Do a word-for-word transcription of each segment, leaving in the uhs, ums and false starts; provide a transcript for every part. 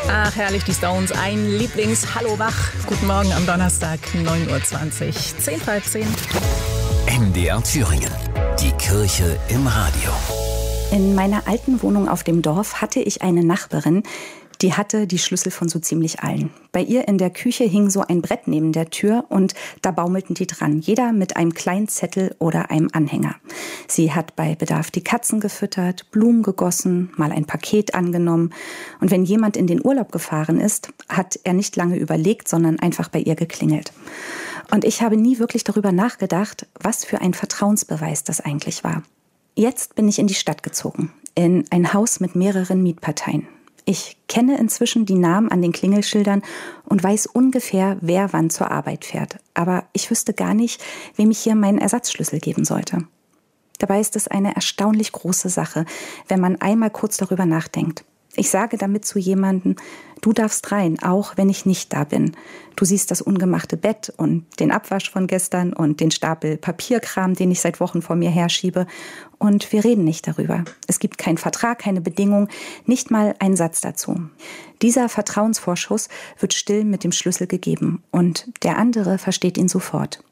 Ach, herrlich, die Stones, ein Lieblings-Hallo wach. Guten Morgen am Donnerstag, neun Uhr zwanzig, zehn vor halb zehn. M D R Thüringen, die Kirche im Radio. In meiner alten Wohnung auf dem Dorf hatte ich eine Nachbarin, die hatte die Schlüssel von so ziemlich allen. Bei ihr in der Küche hing so ein Brett neben der Tür und da baumelten die dran, jeder mit einem kleinen Zettel oder einem Anhänger. Sie hat bei Bedarf die Katzen gefüttert, Blumen gegossen, mal ein Paket angenommen. Und wenn jemand in den Urlaub gefahren ist, hat er nicht lange überlegt, sondern einfach bei ihr geklingelt. Und ich habe nie wirklich darüber nachgedacht, was für ein Vertrauensbeweis das eigentlich war. Jetzt bin ich in die Stadt gezogen, in ein Haus mit mehreren Mietparteien. Ich kenne inzwischen die Namen an den Klingelschildern und weiß ungefähr, wer wann zur Arbeit fährt. Aber ich wüsste gar nicht, wem ich hier meinen Ersatzschlüssel geben sollte. Dabei ist es eine erstaunlich große Sache, wenn man einmal kurz darüber nachdenkt. Ich sage damit zu jemandem, du darfst rein, auch wenn ich nicht da bin. Du siehst das ungemachte Bett und den Abwasch von gestern und den Stapel Papierkram, den ich seit Wochen vor mir herschiebe. Und wir reden nicht darüber. Es gibt keinen Vertrag, keine Bedingung, nicht mal einen Satz dazu. Dieser Vertrauensvorschuss wird still mit dem Schlüssel gegeben und der andere versteht ihn sofort.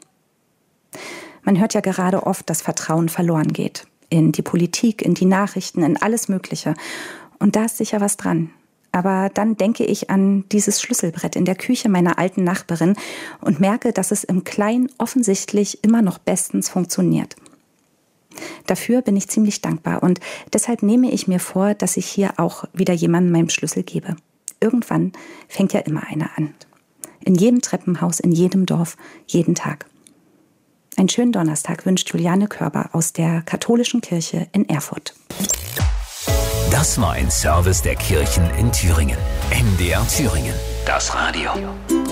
Man hört ja gerade oft, dass Vertrauen verloren geht. In die Politik, in die Nachrichten, in alles Mögliche. Und da ist sicher was dran. Aber dann denke ich an dieses Schlüsselbrett in der Küche meiner alten Nachbarin und merke, dass es im Kleinen offensichtlich immer noch bestens funktioniert. Dafür bin ich ziemlich dankbar und deshalb nehme ich mir vor, dass ich hier auch wieder jemandem meinen Schlüssel gebe. Irgendwann fängt ja immer einer an. In jedem Treppenhaus, in jedem Dorf, jeden Tag. Einen schönen Donnerstag wünscht Juliane Körber aus der katholischen Kirche in Erfurt. Das war ein Service der Kirchen in Thüringen. M D R Thüringen, das Radio.